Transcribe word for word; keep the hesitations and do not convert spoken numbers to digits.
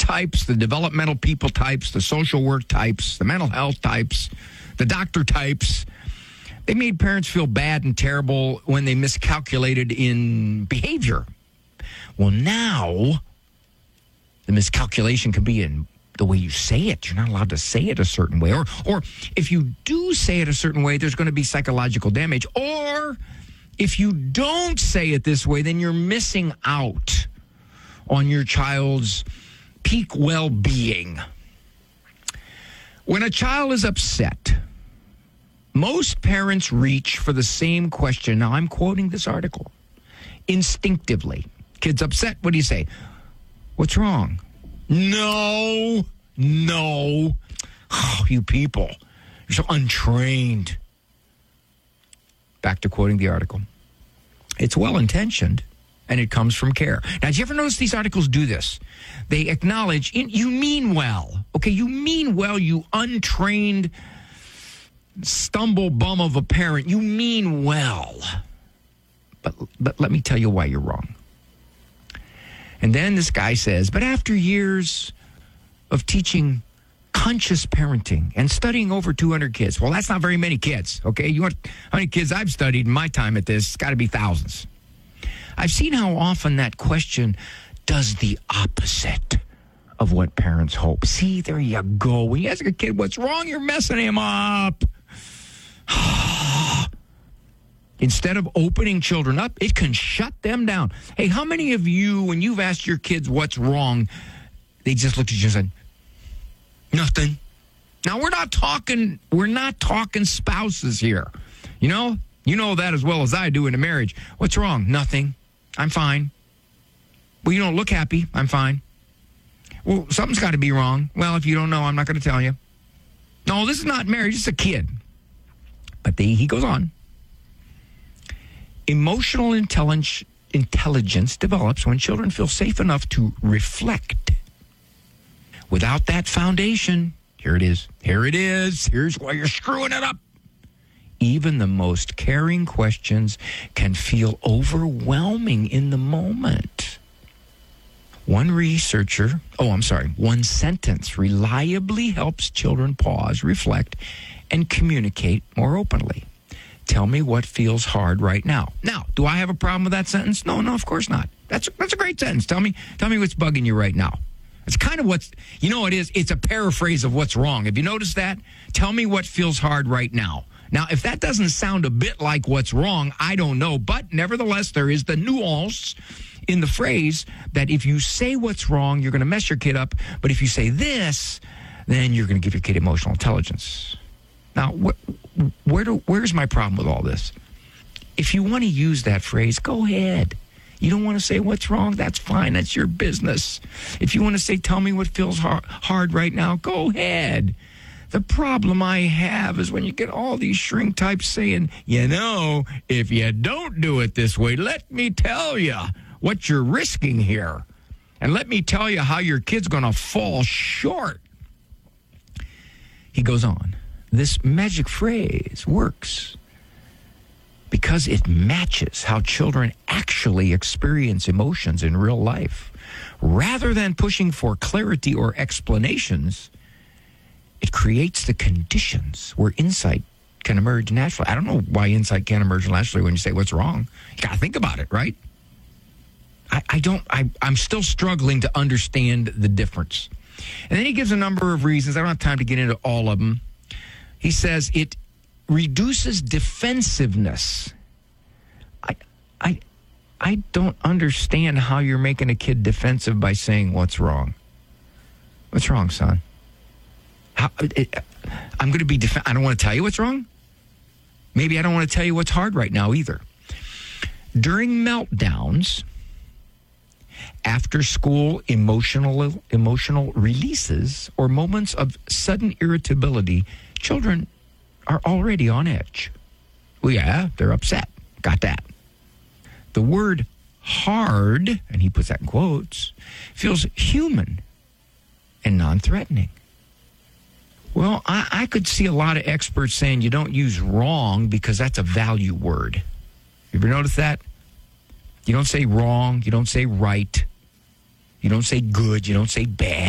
types, the developmental people types, the social work types, the mental health types, the doctor types. They made parents feel bad and terrible when they miscalculated in behavior. Well, now the miscalculation could be in the way you say it. You're not allowed to say it a certain way. Or, or if you do say it a certain way, there's going to be psychological damage. Or if you don't say it this way, then you're missing out on your child's peak well-being. When a child is upset, most parents reach for the same question. Now, I'm quoting this article. Instinctively. Kid's upset. What do you say? What's wrong? No. No. Oh, you people. You're so untrained. Back to quoting the article. It's well-intentioned, and it comes from care. Now, did you ever notice these articles do this? They acknowledge, you mean well. Okay, you mean well, you untrained stumble bum of a parent. You mean well. But, but let me tell you why you're wrong. And then this guy says, but after years of teaching conscious parenting and studying over two hundred kids. Well, that's not very many kids, okay? You want how many kids I've studied in my time at this? It's got to be thousands. I've seen how often that question does the opposite of what parents hope. See, there you go. When you ask a kid what's wrong, you're messing him up. Instead of opening children up, it can shut them down. Hey, how many of you, when you've asked your kids what's wrong, they just looked at you and said, nothing. Now, we're not talking, we're not talking spouses here. You know, you know that as well as I do in a marriage. What's wrong? Nothing. I'm fine. Well, you don't look happy. I'm fine. Well, something's got to be wrong. Well, if you don't know, I'm not going to tell you. No, this is not marriage. It's a kid. But they, he goes on. Emotional intelligence, intelligence develops when children feel safe enough to reflect. Without that foundation, here it is. Here it is. Here's why you're screwing it up. Even the most caring questions can feel overwhelming in the moment. One researcher, oh, I'm sorry, one sentence reliably helps children pause, reflect, and communicate more openly. Tell me what feels hard right now. Now, do I have a problem with that sentence? No, no, of course not. That's that's a great sentence. Tell me, tell me what's bugging you right now. It's kind of what's, you know, it is. It's a paraphrase of what's wrong. Have you noticed that? Tell me what feels hard right now. Now, if that doesn't sound a bit like what's wrong, I don't know. But nevertheless, there is the nuance in the phrase that if you say what's wrong, you're going to mess your kid up. But if you say this, then you're going to give your kid emotional intelligence. Now, wh- where do, where's my problem with all this? If you want to use that phrase, go ahead. You don't want to say what's wrong? That's fine. That's your business. If you want to say, tell me what feels hard, hard right now, go ahead. The problem I have is when you get all these shrink types saying, you know, if you don't do it this way, let me tell you what you're risking here. And let me tell you how your kid's going to fall short. He goes on. This magic phrase works because it matches how children actually experience emotions in real life. Rather than pushing for clarity or explanations, it creates the conditions where insight can emerge naturally. I don't know why insight can't emerge naturally when you say what's wrong. You got to think about it, right? I, I don't, I, I'm still struggling to understand the difference. And then he gives a number of reasons. I don't have time to get into all of them. He says it reduces defensiveness. I, I, I don't understand how you're making a kid defensive by saying what's wrong. What's wrong, son? How, it, I'm going to be def- I don't want to tell you what's wrong. Maybe I don't want to tell you what's hard right now either. During meltdowns, after school emotional emotional releases, or moments of sudden irritability, children are already on edge. Well, yeah, they're upset. Got that. The word hard, and he puts that in quotes, feels human and non-threatening. Well, I, I could see a lot of experts saying you don't use wrong because that's a value word. You ever notice that? You don't say wrong. You don't say right. You don't say good. You don't say bad.